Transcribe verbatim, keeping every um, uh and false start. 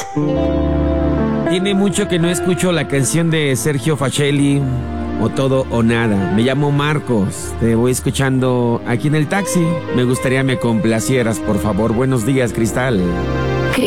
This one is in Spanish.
Tiene mucho que no escucho la canción de Sergio Facelli, O Todo o Nada. Me llamo Marcos, te voy escuchando aquí en el taxi. Me gustaría me complacieras, por favor. Buenos días, Cristal.